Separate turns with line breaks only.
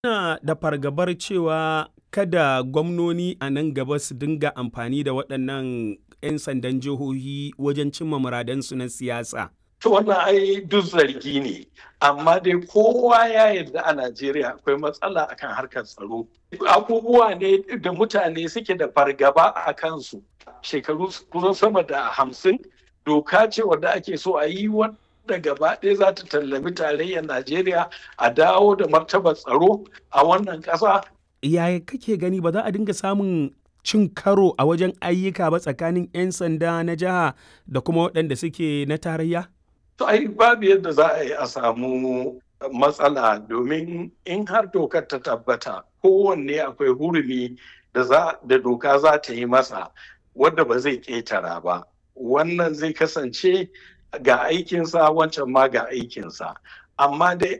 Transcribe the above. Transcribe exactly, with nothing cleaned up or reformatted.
Ina da fargabar cewa kada gwamnoni a nan gaba su dinga amfani da waɗannan 'yan sandan jihohi wajen cimma muradansu na siyasa.
To wannan ai duk zargi ne, amma dai kowa ya yarda a Najeriya akwai matsala akan harkar tsaro. Abubuwa ne da mutane suke da fargaba a kansu. Shekaru kusan sama da hamsin doka ce wadda ake so a yi da gaba ɗaya za ta tallafi tarayyar Najeriya a dawo da martabar tsaro a wannan ƙasa.
Yaya kake gani ba za a dinga samun cin karo a wajen ayyuka ba tsakanin 'yan sanda na jiha da kuma waɗanda suke na tarayya?
To ai babu yadda za a yi a samu matsala, domin in har dokar ta tabbata kowanne akwai hurumi da za da doka za ta yi masa wadda ba zai ƙetara ba. Wannan zai kasance ga aikinsa, wancan ma ga aikinsa. Amma dai